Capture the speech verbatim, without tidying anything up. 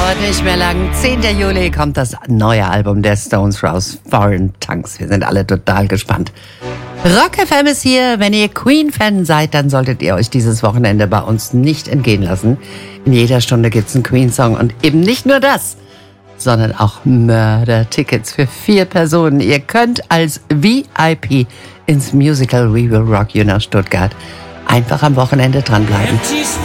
Dauert nicht mehr lang. zehnten Juli kommt das neue Album der Stones raus, Foreign Tongues. Wir sind alle total gespannt. Rock F M ist hier. Wenn ihr Queen-Fan seid, dann solltet ihr euch dieses Wochenende bei uns nicht entgehen lassen. In jeder Stunde gibt's einen Queen-Song und eben nicht nur das, sondern auch Mörder-Tickets für vier Personen. Ihr könnt als V I P ins Musical We Will Rock You nach Stuttgart einfach am Wochenende dranbleiben.